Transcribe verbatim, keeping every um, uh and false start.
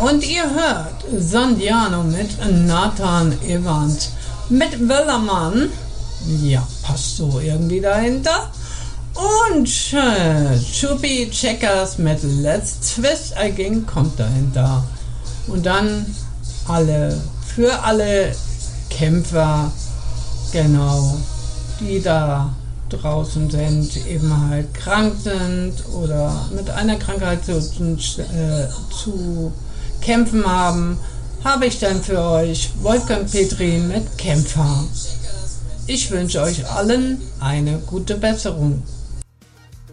Und ihr hört Sandiano mit Nathan Evans. Mit Wellermann, ja, passt so irgendwie dahinter. Und äh, Chubby Checkers mit Let's Twist Again kommt dahinter. Und dann alle, für alle Kämpfer, genau, die da draußen sind, eben halt krank sind oder mit einer Krankheit zu, äh, zu kämpfen haben, habe ich dann für euch Wolfgang Petri mit Kämpfer. Ich wünsche euch allen eine gute Besserung.